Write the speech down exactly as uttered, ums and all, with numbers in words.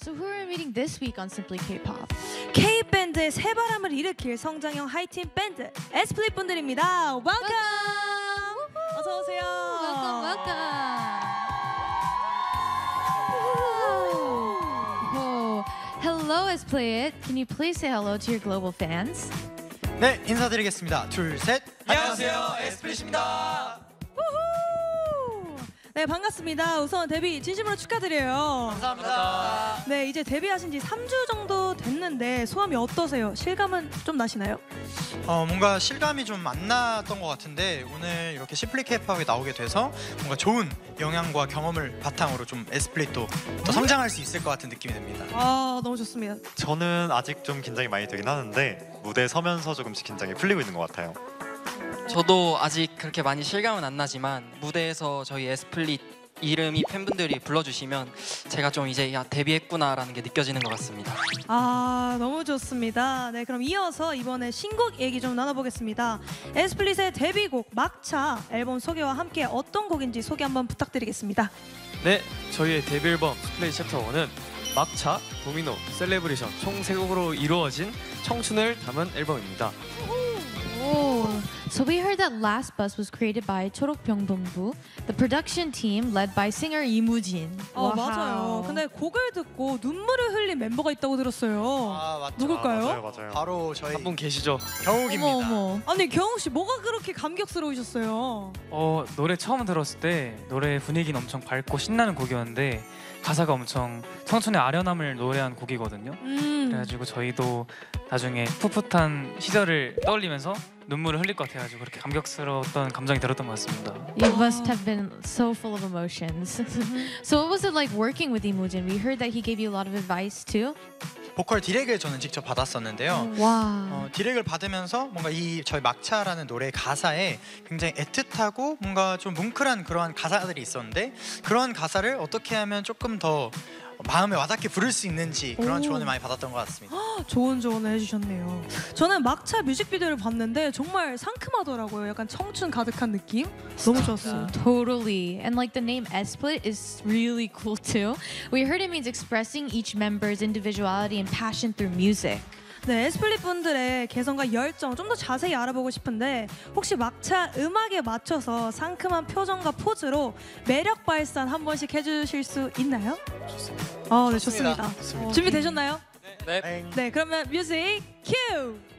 So who are we meeting this week on Simply K-pop? K-밴드의 새바람을 일으킬 성장형 하이틴 밴드 에스플릿 분들입니다. Welcome! Welcome! 어서 오세요. Welcome, welcome. Whoa. Hello, Esplit. Can you please say hello to your global fans? 네, 인사드리겠습니다. 둘, 셋. 안녕하세요, 에스플릿입니다. 네, 반갑습니다. 우선 데뷔 진심으로 축하드려요. 감사합니다. 네, 이제 데뷔하신 지 삼 주 정도 됐는데 소감이 어떠세요? 실감은 좀 나시나요? 어, 뭔가 실감이 좀 안 났던 것 같은데 오늘 이렇게 시플리 K-팝에 나오게 돼서 뭔가 좋은 영향과 경험을 바탕으로 좀 에스플릿도 더 성장할 수 있을 것 같은 느낌이 듭니다. 아, 너무 좋습니다. 저는 아직 좀 긴장이 많이 되긴 하는데 무대에 서면서 조금씩 긴장이 풀리고 있는 것 같아요. 저도 아직 그렇게 많이 실감은 안 나지만 무대에서 저희 에스플릿 이름이 팬분들이 불러주시면 제가 좀 이제 야 데뷔했구나라는 게 느껴지는 것 같습니다. 아, 너무 좋습니다. 네, 그럼 이어서 이번에 신곡 얘기 좀 나눠보겠습니다. 에스플릿의 데뷔곡 막차 앨범 소개와 함께 어떤 곡인지 소개 한번 부탁드리겠습니다. 네, 저희의 데뷔 앨범 스플레이 챕터 일은 막차, 도미노, 셀레브레이션 총 세 곡으로 이루어진 청춘을 담은 앨범입니다. Oh, so we heard that Last Bus was created by 초록병동부, the production team led by singer 이무진. 어, 맞아요. 근데 곡을 듣고 눈물을 흘린 멤버가 있다고 들었어요. 아, 맞죠. 누굴까요? 맞아요, 맞아요. 바로 저희 한 분 계시죠? 경욱입니다. 어머 어머. 아니, 경욱 씨 뭐가 그렇게 감격스러우셨어요? 어, 노래 처음 들었을 때 노래 분위기는 엄청 밝고 신나는 곡이었는데 가사가 엄청 청춘의 아련함을 노래한 곡이거든요. 음. 그래가지고 저희도 나중에 풋풋한 시절을 떠올리면서 눈물을 흘릴 것 같아가지고 그렇게 감격스러웠던 감정이 들었던 것 같습니다. You must have been so full of emotions. So what was it like working with 이무진? We heard that he gave you a lot of advice too. 보컬 디렉을 저는 직접 받았었는데요. 와. 어, 디렉을 받으면서 뭔가 이 저희 막차라는 노래 가사에 굉장히 애틋하고 뭔가 좀 뭉클한 그러한 가사들이 있었는데 그런 가사를 어떻게 하면 조금 더 마음에 와닿게 부를 수 있는지 그런 오. 조언을 많이 받았던 것 같습니다. 좋은 조언을 해주셨네요. 저는 막차 뮤직비디오를 봤는데 정말 상큼하더라고요. 약간 청춘 가득한 느낌? 너무 좋았어요. Totally. And like the name Esplit is really cool too. We heard it means expressing each member's individuality and passion through music. 네, 에스플릿 분들의 개성과 열정 좀 더 자세히 알아보고 싶은데 혹시 막차 음악에 맞춰서 상큼한 표정과 포즈로 매력 발산 한 번씩 해주실 수 있나요? 좋습니다. 어, 네, 좋습니다. 좋습니다. 어, 준비되셨나요? 네. 네, 그러면 뮤직 큐!